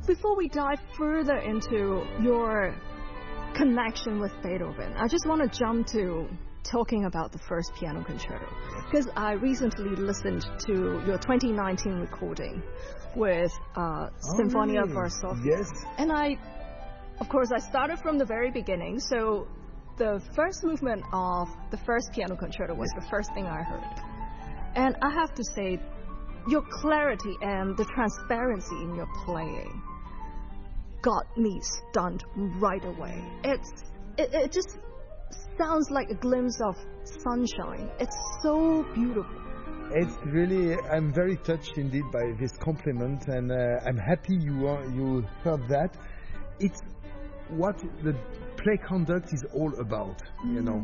before we dive further into your connection with Beethoven, I just want to jump to talking about the first piano concerto, because I recently listened to your 2019 recording with Sinfonia Varsovia. Yes. And of course, I started from the very beginning, so the first movement of the first piano concerto was the first thing I heard. And I have to say, your clarity and the transparency in your playing got me stunned right away. It just sounds like a glimpse of sunshine. It's so beautiful. It's really, I'm very touched indeed by this compliment, and I'm happy you heard that. It's what the play conduct is all about, you know.